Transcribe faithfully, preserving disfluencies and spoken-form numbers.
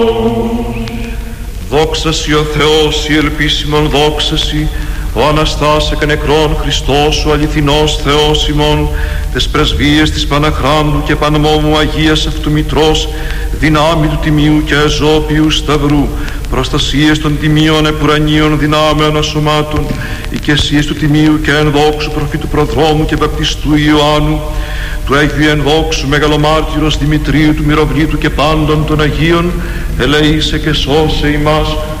Δόξα Συ ο Θεός, η ελπίσιμον δόξα Συ, ο Αναστάς εκ νεκρών Χριστός, ο αληθινός Θεός ημών, τες πρεσβείες της Παναχράντου και Πανμόμου Αγίας αυτού Μητρός, δυνάμει του Τιμίου και Εζώπιου Σταυρού, προστασίες των τιμίων επουρανίων δυνάμεων ασωμάτων, οικεσίες του Τιμίου και ενδόξου προφήτου προδρόμου και βαπτιστού Ιωάννου, του Αγίου ενδόξου μεγαλομάρτυρος Δημητρίου του Μυροβλήτου και πάντων των Αγίων, ελεήσε και σώσε ημάς